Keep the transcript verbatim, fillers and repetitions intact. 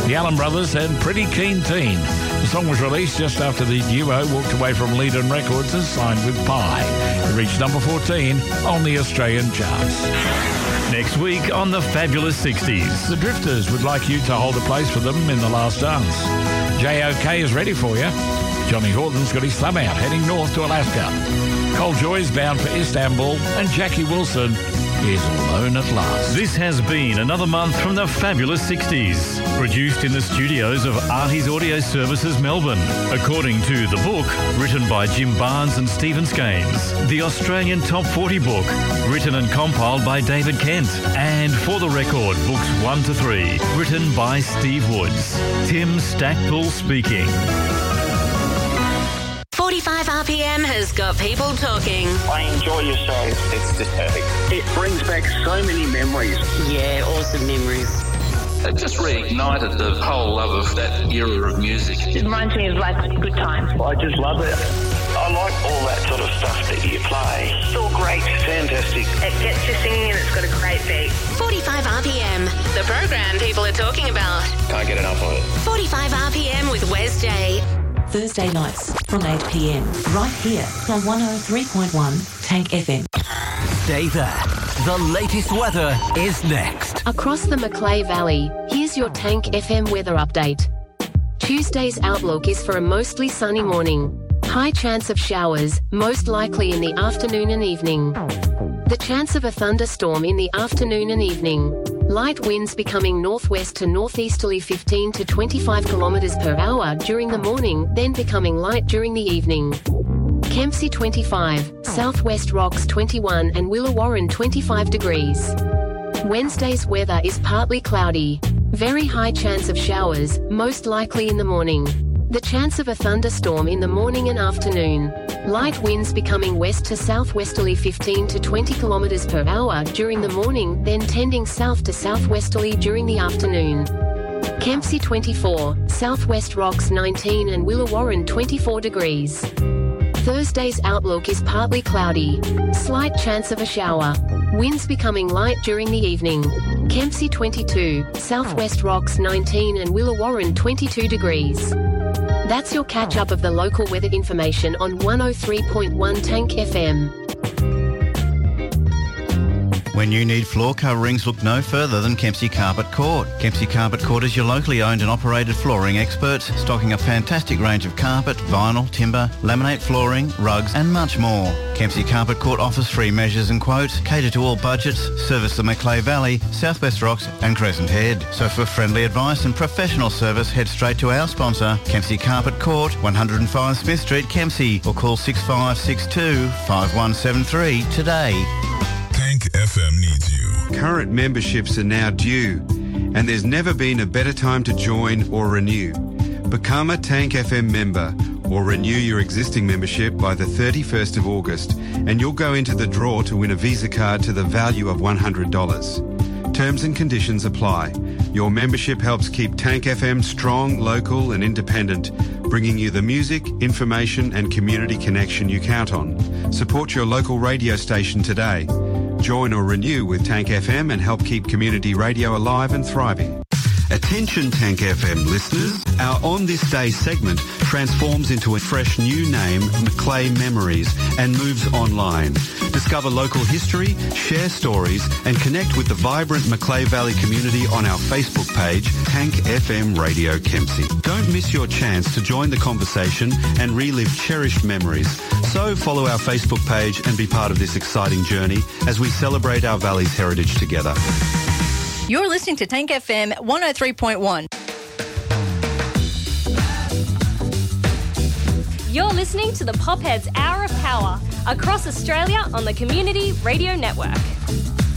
the Allen Brothers and Pretty Keen Teen. The song was released just after the duo walked away from Leadon Records and signed with Pie. It reached number fourteen on the Australian charts. Next week on the Fabulous sixties. The Drifters would like you to hold a place for them in the last dance. J O K is ready for you. Johnny Horton's got his thumb out, heading north to Alaska. Cole Joy's bound for Istanbul, and Jackie Wilson is alone at last. This has been another month from the Fabulous sixties, produced in the studios of Artie's Audio Services, Melbourne. According to the book, written by Jim Barnes and Stephen Skanes, the Australian Top forty book, written and compiled by David Kent, and For the Record, books one to three, written by Steve Woods. Tim Stackpool speaking. forty-five R P M has got people talking. I enjoy your show. It's just perfect. It brings back so many memories. Yeah, awesome memories. It just reignited the whole love of that era of music. It reminds me of like good times. I just love it. I like all that sort of stuff that you play. It's all great. Fantastic. It gets you singing and it's got a great beat. forty-five R P M, the program people are talking about. Can't get enough of it. forty-five R P M with Wes J. Thursday nights from eight p m, right here on one oh three point one Tank F M. Stay there. The latest weather is next. Across the Macleay Valley, here's your Tank F M weather update. Tuesday's outlook is for a mostly sunny morning. High chance of showers, most likely in the afternoon and evening. The chance of a thunderstorm in the afternoon and evening. Light winds becoming northwest to northeasterly fifteen to twenty-five kilometres per hour during the morning, then becoming light during the evening. Kempsey twenty-five, Southwest Rocks twenty-one and Willawarren twenty-five degrees. Wednesday's weather is partly cloudy. Very high chance of showers, most likely in the morning. The chance of a thunderstorm in the morning and afternoon. Light winds becoming west to southwesterly fifteen to twenty kilometres per hour during the morning, then tending south to southwesterly during the afternoon. Kempsey twenty-four, Southwest Rocks nineteen and Willawarren twenty-four degrees. Thursday's outlook is partly cloudy. Slight chance of a shower. Winds becoming light during the evening. Kempsey twenty-two, Southwest Rocks nineteen and Willawarren twenty-two degrees. That's your catch-up of the local weather information on one oh three point one Tank F M. When you need floor coverings, look no further than Kempsey Carpet Court. Kempsey Carpet Court is your locally owned and operated flooring experts, stocking a fantastic range of carpet, vinyl, timber, laminate flooring, rugs and much more. Kempsey Carpet Court offers free measures and quotes, cater to all budgets, service the Macleay Valley, Southwest Rocks and Crescent Head. So for friendly advice and professional service, head straight to our sponsor, Kempsey Carpet Court, one oh five Smith Street, Kempsey, or call six five six two, five one seven three today. Tank F M needs you. Current memberships are now due, and there's never been a better time to join or renew. Become a Tank F M member or renew your existing membership by the thirty-first of August, and you'll go into the draw to win a Visa card to the value of one hundred dollars. Terms and conditions apply. Your membership helps keep Tank F M strong, local and independent, bringing you the music, information and community connection you count on. Support your local radio station today. Join or renew with Tank F M and help keep community radio alive and thriving. Attention Tank F M listeners, our On This Day segment transforms into a fresh new name, Macleay Memories, and moves online. Discover local history, share stories and connect with the vibrant Macleay Valley community on our Facebook page, Tank F M Radio Kempsey. Don't miss your chance to join the conversation and relive cherished memories. So follow our Facebook page and be part of this exciting journey as we celebrate our valley's heritage together. You're listening to Tank F M one oh three point one. You're listening to the Popheads Hour of Power across Australia on the Community Radio Network.